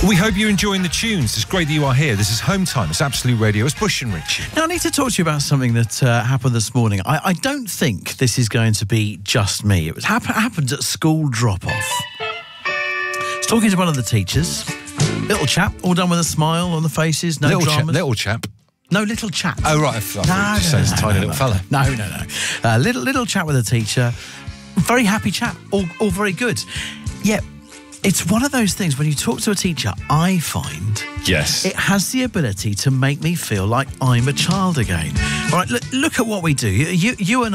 We hope you're enjoying the tunes. It's great that you are here. This is Home Time. It's Absolute Radio. It's Bush and Richie. Now, I need to talk to you about something that happened this morning. I don't think this is going to be just me. It was happened at school drop-off. I was talking to one of the teachers. Little chap, all done with a smile on the faces, no dramas. Little chap. No, little chap. Oh, right. I thought you said tiny little fella. No. Little chat with a teacher. Very happy chap. All very good. Yeah, it's one of those things when you talk to a teacher, I find... Yes. It has the ability to make me feel like I'm a child again. All right, look at what we do. You and